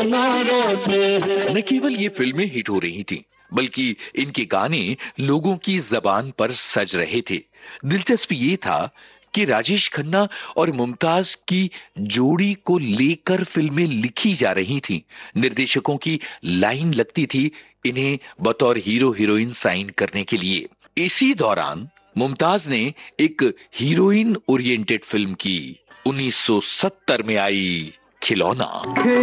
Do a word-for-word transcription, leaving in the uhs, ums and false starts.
न केवल ये फिल्में हिट हो रही थीं, बल्कि इनके गाने लोगों की जबान पर सज रहे थे। दिलचस्प ये था कि राजेश खन्ना और मुमताज की जोड़ी को लेकर फिल्में लिखी जा रही थीं। निर्देशकों की लाइन लगती थी इन्हें बतौर हीरो हीरोइन साइन करने के लिए। इसी दौरान मुमताज ने एक हीरोइन ओरिएंटेड फिल्म की। उन्नीस सौ सत्तर में आई खिलौना।